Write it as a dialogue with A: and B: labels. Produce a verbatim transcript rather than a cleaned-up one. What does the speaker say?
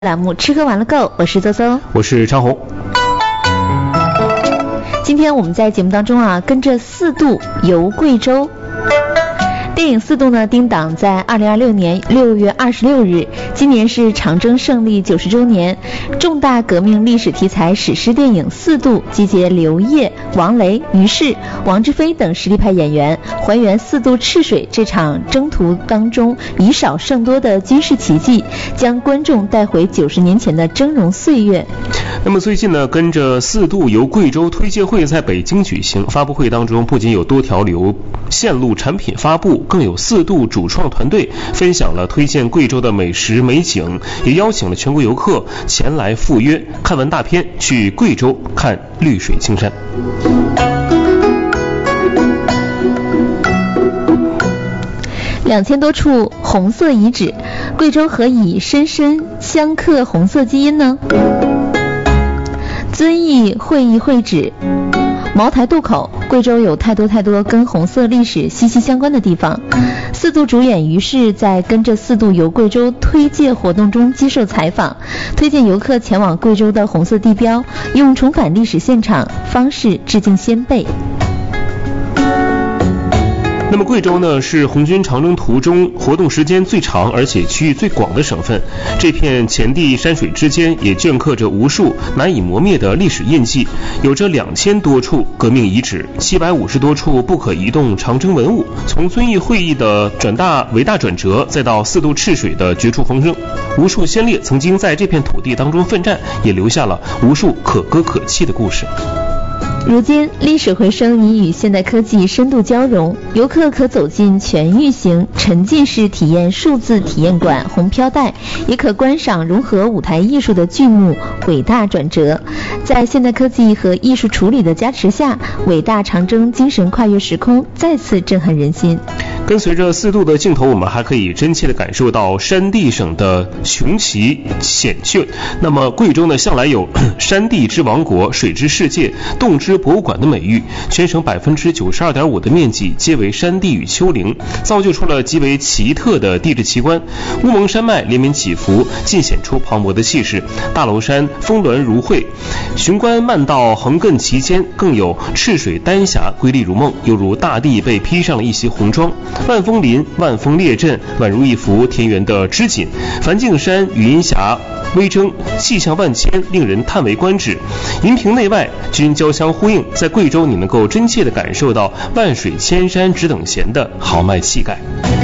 A: 栏目吃喝玩乐购，我是邹邹，
B: 我是张红。
A: 今天我们在节目当中啊，跟着四渡游贵州。电影《四渡》呢，定档在二零二六年六月二十六日。今年是长征胜利九十周年，重大革命历史题材史诗电影《四渡》集结刘烨、王雷、于适、王志飞等实力派演员，还原四渡赤水这场征途当中以少胜多的军事奇迹，将观众带回九十年前的峥嵘岁月。
B: 那么最近呢，跟着四渡游贵州推介会在北京举行，发布会当中不仅有多条流线路产品发布，更有四渡主创团队分享了推荐贵州的美食美景，也邀请了全国游客前来赴约看完大片，去贵州看绿水青山。
A: 两千多处红色遗址，贵州何以深深镶刻红色基因呢？遵义会议会址，茅台渡口，贵州有太多太多跟红色历史息息相关的地方。四渡主演于适在跟着四渡游贵州推介活动中接受采访，推荐游客前往贵州的红色地标，用重返历史现场方式致敬先辈。
B: 那么贵州呢，是红军长征途中活动时间最长而且区域最广的省份，这片前地山水之间也镌刻着无数难以磨灭的历史印记，有着两千多处革命遗址，七百五十多处不可移动长征文物，从遵义会议的转大伟大转折，再到四渡赤水的绝处逢生，无数先烈曾经在这片土地当中奋战，也留下了无数可歌可泣的故事。
A: 如今历史回声已与现代科技深度交融，游客可走进全域型沉浸式体验数字体验馆红飘带，也可观赏融合舞台艺术的剧目伟大转折。在现代科技和艺术处理的加持下，伟大长征精神跨越时空，再次震撼人心。
B: 跟随着四渡的镜头，我们还可以真切地感受到山地省的雄奇险峻。那么贵州呢，向来有山地之王国、水之世界、动之博物馆的美誉，全省百分之九十二点五的面积皆为山地与丘陵，造就出了极为奇特的地质奇观。乌蒙山脉连绵起伏，尽显出磅礴的气势；大娄山峰峦如绘，雄关漫道横亘其间，更有赤水丹霞瑰丽如梦，犹如大地被披上了一袭红装。万峰林、万峰列阵，宛如一幅田园的织锦；梵净山、云霞微争，气象万千，令人叹为观止。银屏内外均交相呼应，在贵州你能够真切地感受到万水千山只等闲的豪迈气概。